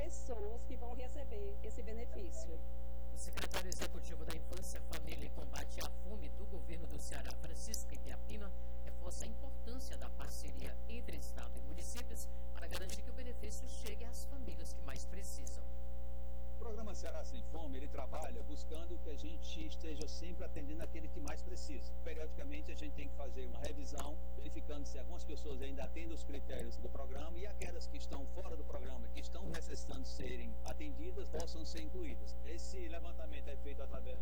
pessoas que vão receber esse benefício. O secretário executivo da Infância, Família e Combate à Fome do governo do Ceará, Francisco Ibiapina, reforça a importância da parceria entre Estado e municípios para garantir que o benefício chegue às famílias que mais precisam. O programa Ceará Sem Fome, ele trabalha buscando que a gente esteja sempre atendendo aquele que mais precisa. Periodicamente a gente tem que fazer uma revisão, verificando se algumas pessoas ainda atendem os critérios do programa e aquelas que estão fora do programa, que estão necessitando serem atendidas, possam ser incluídas. Esse levantamento é feito através